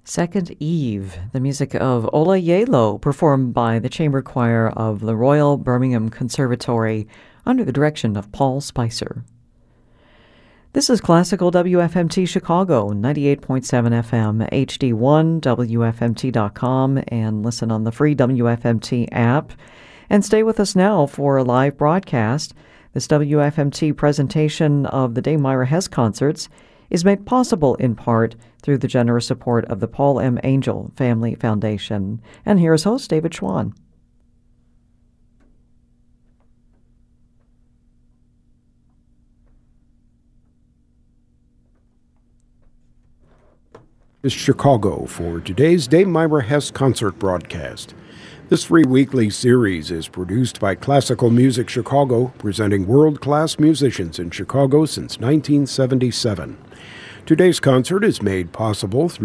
Second Eve, the music of Ola Yelo, performed by the chamber choir of the Royal Birmingham Conservatory under the direction of Paul Spicer. This is Classical WFMT Chicago, 98.7 FM, HD1, WFMT.com, and listen on the free WFMT app. And stay with us now for a live broadcast. This WFMT presentation of the Dame Myra Hess concerts is made possible in part through the generous support of the Paul M. Angel Family Foundation. And here is host David Schwann. Is Chicago for today's Dame Myra Hess concert broadcast. This free weekly series is produced by Classical Music Chicago, presenting world-class musicians in Chicago since 1977. Today's concert is made possible through